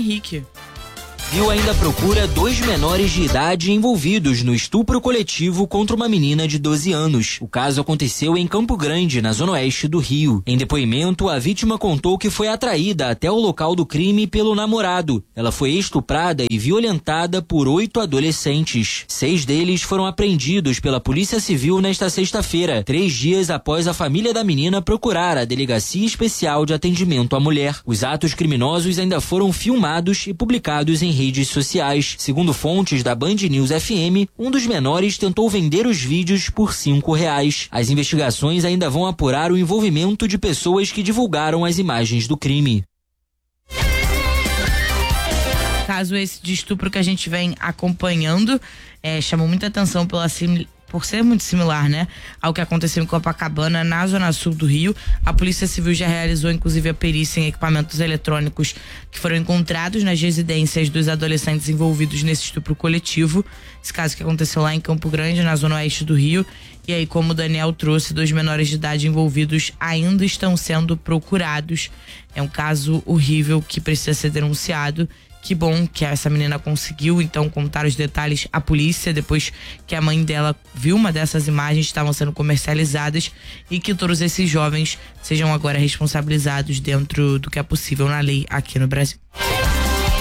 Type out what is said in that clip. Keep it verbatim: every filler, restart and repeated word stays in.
Henrique. Rio ainda procura dois menores de idade envolvidos no estupro coletivo contra uma menina de doze anos. O caso aconteceu em Campo Grande, na zona oeste do Rio. Em depoimento, a vítima contou que foi atraída até o local do crime pelo namorado. Ela foi estuprada e violentada por oito adolescentes. Seis deles foram apreendidos pela Polícia Civil nesta sexta-feira, três dias após a família da menina procurar a Delegacia Especial de Atendimento à Mulher. Os atos criminosos ainda foram filmados e publicados em redes sociais. Segundo fontes da Band News F M, um dos menores tentou vender os vídeos por cinco reais. As investigações ainda vão apurar o envolvimento de pessoas que divulgaram as imagens do crime. Caso esse de estupro que a gente vem acompanhando, é, chamou muita atenção pela sim, por ser muito similar, né, ao que aconteceu em Copacabana, na zona sul do Rio. A Polícia Civil já realizou, inclusive, a perícia em equipamentos eletrônicos que foram encontrados nas residências dos adolescentes envolvidos nesse estupro coletivo. Esse caso que aconteceu lá em Campo Grande, na zona oeste do Rio. E aí, como o Daniel trouxe, dois menores de idade envolvidos ainda estão sendo procurados. É um caso horrível que precisa ser denunciado. Que bom que essa menina conseguiu, então, contar os detalhes à polícia depois que a mãe dela viu uma dessas imagens que estavam sendo comercializadas, e que todos esses jovens sejam agora responsabilizados dentro do que é possível na lei aqui no Brasil.